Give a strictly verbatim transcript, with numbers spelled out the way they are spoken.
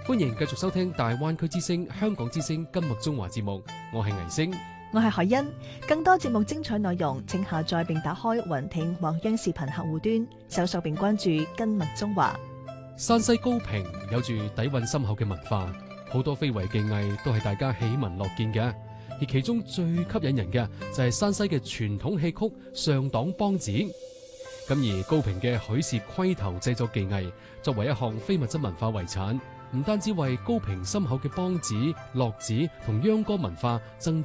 歡迎繼續收聽大灣區之聲、香港之聲金麥中華節目，我係倪星， 我係海欣。更多節目精彩內容，請下載並打開雲聽或央視頻客戶端，搜索並關注金麥中華。 山西高平有住底蘊深厚嘅文化，好多非遺技藝都係大家喜聞樂見嘅。而其中最吸引人嘅就係山西嘅傳統戲曲上黨梆子。咁而高平嘅許氏盔頭製作技藝作為一項非物質文化遺產，唔單止為高平深厚嘅梆子、樂子同秧歌文化增